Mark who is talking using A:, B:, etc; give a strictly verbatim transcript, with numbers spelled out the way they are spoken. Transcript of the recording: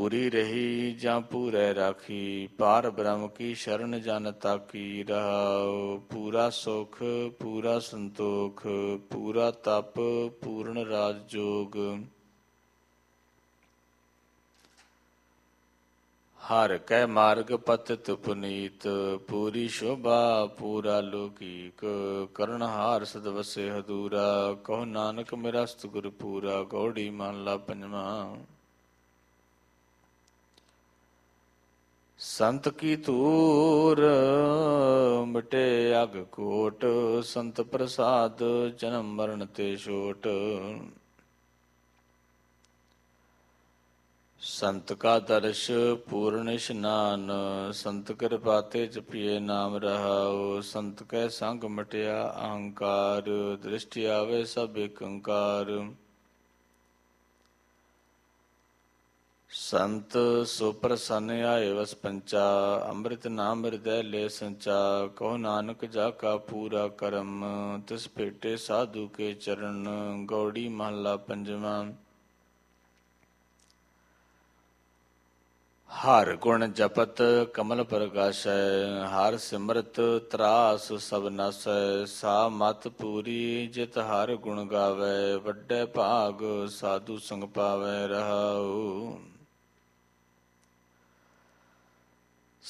A: ਪੂਰੀ ਰਹੀ ਜਾਂ ਪੂਰੇ ਰਾਖੀ, ਪਾਰ ਬ੍ਰਹਮ ਕੀ ਸ਼ਰਨ ਜਨ ਤਾਕੀ। ਰਹਾਉ ਪੂਰਾ ਸੁਖ ਪੂਰਾ ਸੰਤੋਖ, ਪੂਰਾ ਤਪ ਪੂਰਨ ਰਾਜ ਜੋਗ। ਹਰ ਕੈ ਮਾਰਗ ਪਤਿਤ ਪੁਨੀਤ, ਪੂਰੀ ਸ਼ੋਭਾ ਪੂਰਾ ਲੋਕੀਕ। ਕਰਨਹਾਰ ਸਦ ਵਸੇ ਹਦੂਰਾ, ਕਹੋ ਨਾਨਕ ਮੇਰਾ ਸਤਿਗੁਰ ਪੂਰਾ। ਗੌੜੀ ਮਹਲਾ ਪੰਜਵਾਂ। ਸੰਤ ਕੀ ਧੂਰ ਮਿਟੇ ਅਗ ਕੋਟ, ਸੰਤ ਪ੍ਰਸਾਦ ਜਨਮ ਮਰਨ ਤੇ ਛੋਟ। ਸੰਤ ਕਾ ਦਰਸ਼ ਪੂਰਨ ਇਸ਼ਨਾਨ, ਸੰਤ ਕਿਰਪਾ ਤੇ ਜਪੀਏ ਨਾਮ ਰਹਾਉ। ਸੰਤ ਕੈ ਸੰਗ ਮਟਿਆ ਅਹੰਕਾਰ, ਦ੍ਰਿਸ਼ਟੀ ਆਵੇ ਸਭ ਏਕੰਕਾਰ। ਸੰਤ ਸੋ ਪ੍ਰਸੰਨ ਆਏ ਵਸ ਪੰਚਾ, ਅੰਮ੍ਰਿਤ ਨਾਮ ਹਿਰਦੈ ਲੈ ਸੰਚਾ। ਕਹੋ ਨਾਨਕ ਜਾ ਕਾ ਪੂਰਾ ਕਰਮ, ਤਿਸ ਭੇਟੇ ਸਾਧੂ ਕੇ ਚਰਨ। ਗੌੜੀ ਮਹਲਾ ਪੰਜਵਾਂ। ਹਰ ਗੁਣ ਜਪਤ ਕਮਲ ਪ੍ਰਗਾਸ਼ੈ, ਹਰ ਸਿਮਰਤ ਤਰਾਸ ਸਭ ਨਾਸੈ। ਸਾ ਮਤ ਪੂਰੀ ਜਿਤ ਹਰ ਗੁਣ ਗਾਵੈ, ਵੱਡੇ ਭਾਗ ਸਾਧੂ ਸੰਗ ਪਾਵੈ। ਰਹਾਉ